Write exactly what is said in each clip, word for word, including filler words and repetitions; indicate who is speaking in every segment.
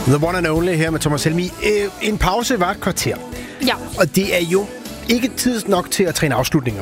Speaker 1: The one and only her med Thomas Helmig. Øh, en pause var et kvarter.
Speaker 2: Ja.
Speaker 1: Og det er jo ikke tid nok til at træne afslutninger.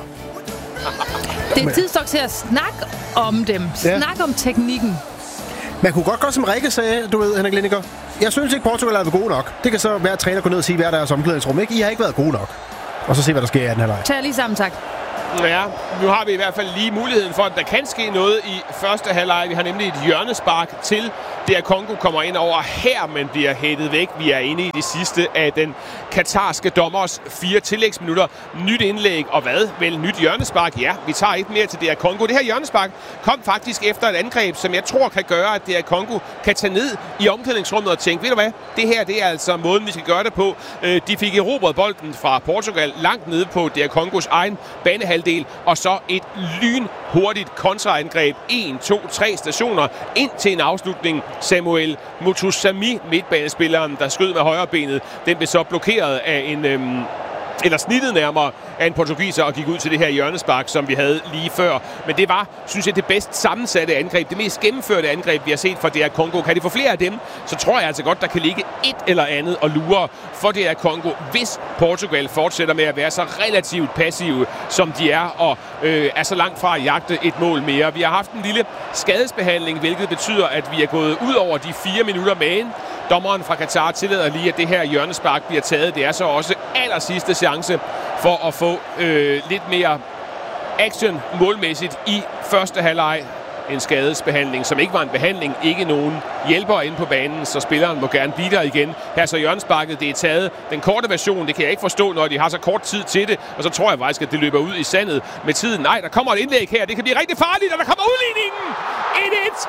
Speaker 2: Det er tid nok til at snakke om dem.
Speaker 1: Ja.
Speaker 2: Snakke om teknikken.
Speaker 1: Man kunne godt gøre, som Rikke sagde, du ved, Henrik Lindegaard. Jeg synes ikke, Portugal har været gode nok. Det kan så være, at træner går ned og sige, hvad der er omklædningsrum. Ikke? I har ikke været gode nok. Og så se, hvad der sker i anden halvleg.
Speaker 2: Tag lige sammen, tak.
Speaker 3: Ja, nu har vi i hvert fald lige muligheden for, at der kan ske noget i første halvleg. Vi har nemlig et hjørnespark til det, at Congo kommer ind over her, men bliver hættet væk. Vi er inde i det sidste af den katarske dommers fire tillægsminutter. Nyt indlæg, og hvad? Vel, nyt hjørnespark. Ja, vi tager et mere til det, at Congo. Det her hjørnespark kom faktisk efter et angreb, som jeg tror kan gøre, at det, at Congo kan tage ned i omklædningsrummet og tænke, ved du hvad? Det her, det er altså måden, vi skal gøre det på. De fik erobret bolden fra Portugal langt nede på det, at Kongos egen banehalvdel, og så et lynhurtigt kontraangreb. en, to, tre stationer ind til en afslutning. Samuel Mutusami, midtbanespilleren, der skød med højre benet, den blev så blokeret af en, øhm, eller snittet nærmere, af en portugiser og gik ud til det her hjørnespark, som vi havde lige før. Men det var, synes jeg, det bedst sammensatte angreb, det mest gennemførte angreb, vi har set fra D R Congo. Kan de få flere af dem, så tror jeg altså godt, der kan ligge et eller andet og lure for D R Congo, hvis Portugal fortsætter med at være så relativt passive, som de er, og øh, er så langt fra at jagte et mål mere. Vi har haft en lille skadesbehandling, hvilket betyder, at vi er gået ud over de fire minutter med en. Dommeren fra Katar tillader lige, at det her hjørnespark bliver taget. Det er så også aller sidste chance for at få øh, lidt mere action målmæssigt i første halvleg. En skadesbehandling, som ikke var en behandling. Ikke nogen hjælper inde på banen, så spilleren må gerne blive der igen. Her så hjørnesparket, det er taget. Den korte version, det kan jeg ikke forstå, når de har så kort tid til det. Og så tror jeg faktisk, at det løber ud i sandet med tiden. Nej, der kommer et indlæg her. Det kan blive rigtig farligt, og der kommer udligningen. et-et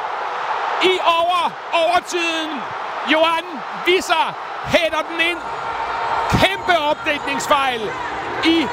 Speaker 3: i over overtiden. Johan Wissa hætter den ind. Kæmpe opdækningsfejl i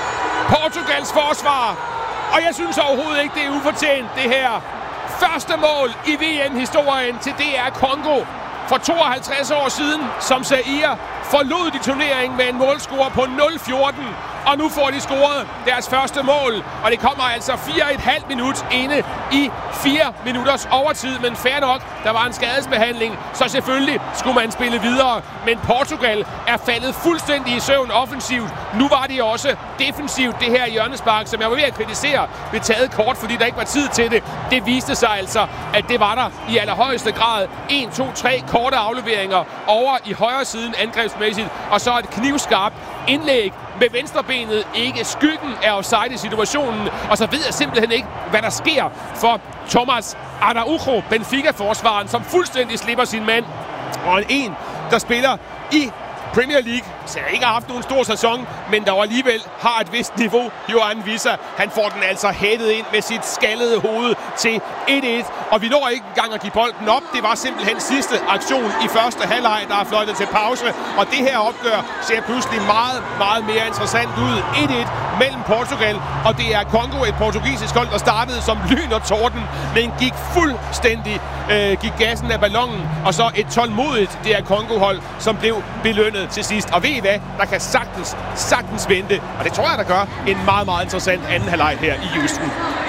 Speaker 3: Portugals forsvar. Og jeg synes overhovedet ikke, det er ufortjent, det her. Første mål i V M-historien til D R Congo for tooghalvtreds år siden, som Zaire forlod de turneringen med en målscore på nul fjorten. Og nu får de scoret deres første mål, og det kommer altså fire komma fem minut inde i fire minutters overtid. Men fair nok, der var en skadesbehandling, så selvfølgelig skulle man spille videre. Men Portugal er faldet fuldstændig i søvn offensivt. Nu var det også defensivt, det her hjørnespark, som jeg var ved at kritisere, blev taget kort, fordi der ikke var tid til det. Det viste sig altså, at det var der i allerhøjeste grad. en, to, tre korte afleveringer over i højre siden angrebsmæssigt, og så et knivskarpt indlæg med venstrebenet, ikke skyggen af offside i situationen. Og så ved jeg simpelthen ikke, hvad der sker for Thomas Araujo, Benfica-forsvaren, som fuldstændig slipper sin mand. Og en, der spiller i Premier League, så jeg ikke har haft nogen stor sæson, men der alligevel har et vist niveau. Johan Wissa, han får den altså hættet ind med sit skallede hoved til et-et. Og vi når ikke engang at give bolden op. Det var simpelthen sidste aktion i første halvleg, der er fløjtet til pause. Og det her opgør ser pludselig meget, meget mere interessant ud. et-et mellem Portugal og D R Congo. Et portugisisk hold, der startede som lyn og torden, men gik fuldstændig, øh, gik gassen af ballonen. Og så et tålmodigt D R Congo-hold, som blev belønnet til sidst. Og ved I hvad? Der kan sagtens, sagtens vente. Og det tror jeg, der gør en meget, meget interessant anden halvleg her i Houston.